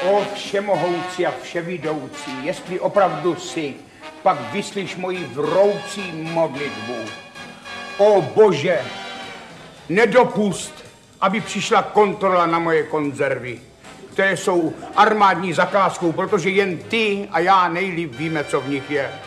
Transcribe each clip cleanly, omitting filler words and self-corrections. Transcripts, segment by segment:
O všemohoucí a vševidoucí, jestli opravdu jsi, pak vyslyš moji vroucí modlitbu. O Bože, nedopust, aby přišla kontrola na moje konzervy, které jsou armádní zakázkou, protože jen ty a já nejlíp víme, co v nich je.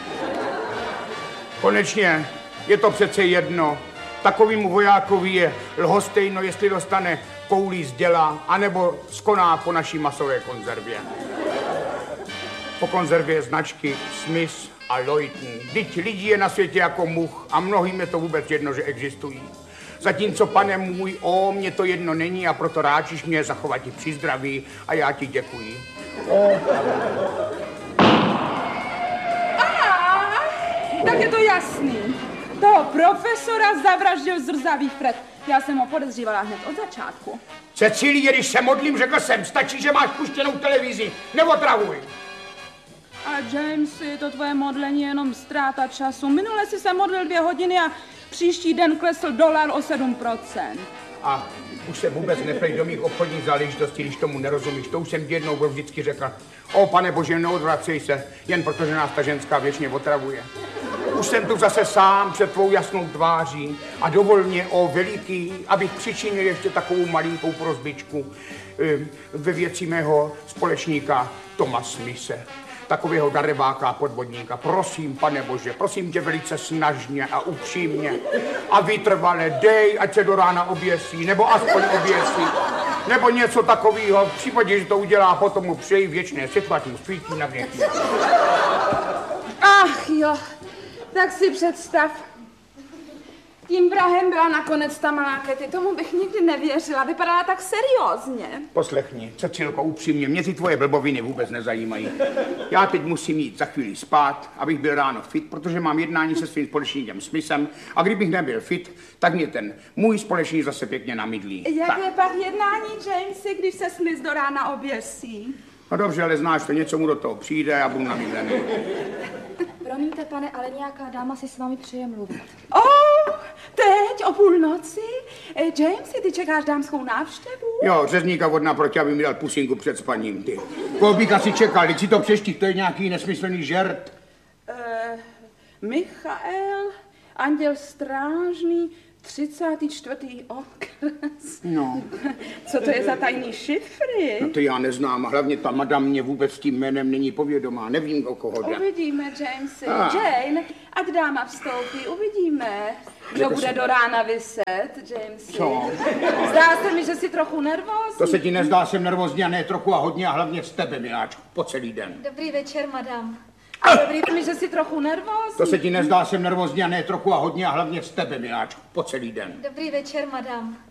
Konečně je to přece jedno. Takovému vojákovi je lhostejno, jestli dostane koulí z děla, anebo skoná po naší masové konzervě. Po konzervě značky Smith a Leuchten. Vždyť lidí je na světě jako much a mnohým je to vůbec jedno, že existují. Zatímco, pane můj, mně to jedno není a proto ráčíš mě zachovat ti při zdraví a já ti děkuji. Tak je to jasný. Toho profesora zavraždil zrzavý Fred. Já jsem ho podezřívala hned od začátku. Cecilie, když se modlím, řekl jsem, stačí, že máš puštěnou televizi. Neotravuj. Ale Jamesy, to tvoje modlení je jenom ztráta času. Minule si se modlil 2 hodiny a příští den klesl dolar o 7%. A už se vůbec neprej do mých obchodních záležitostí, když tomu nerozumíš. To už jsem ti jednou vždycky řekl. Pane Bože, neodvracej se, jen protože nás ta ženská věčně otravuje. Už jsem tu zase sám před tvou jasnou tváří a dovol mě, veliký, abych přičinil ještě takovou malinkou prozbičku ve věci mého společníka Toma Smise. Takového darebáka a podvodníka. Prosím, pane Bože, prosím tě velice snažně a upřímně a vytrvale dej, ať se do rána oběsí, nebo aspoň oběsí, nebo něco takového. V případě, že to udělá, potom mu přeji věčné světlo, ať mu svítí na věky. Ach jo, tak si představ. Tím vrahem byla nakonec ta malá Katy. Tomu bych nikdy nevěřila. Vypadala tak seriózně. Poslechni, Cecilko, upřímně, mě ty tvoje blboviny vůbec nezajímají. Já teď musím jít za chvíli spát, abych byl ráno fit, protože mám jednání se svým společníkem Smithem a kdybych nebyl fit, tak mě ten můj společník zase pěkně namydlí. Jak je pak jednání, Jamesy, když se Smith do rána oběsí? No dobře, ale znáš to, něco mu do toho přijde a budu namydlený. Promiňte, pane, ale nějaká dáma si s vámi přeje mluvit. Teď o půlnoci? Jamesy, ty čekáš dámskou návštěvu? Jo, řezníka od naproti, aby mi dal pusinku před spaním, ty. Koho bych asi čekal, teď si to přeštih, to je nějaký nesmyslný žert. Michael, anděl strážný, 34. okres. No. Co to je za tajný šifry? No to já neznám, hlavně ta madam mě vůbec s tím jménem není povědomá, nevím, o koho jde. Uvidíme, Jamesy. Jane, ať dáma vstoupí, uvidíme. Kdo bude do rána vyset, Jamesy? Co? Zdá se mi, že jsi trochu nervózní. To se ti nezdá, jsem nervózní a ne trochu a hodně a hlavně z tebe, miláčku, po celý den. Dobrý večer, madam. Dobrý, mi, že jsi trochu nervózní. To se ti nezdá, jsem nervózní a ne trochu a hodně a hlavně z tebe, miláčku, po celý den. Dobrý večer, madam.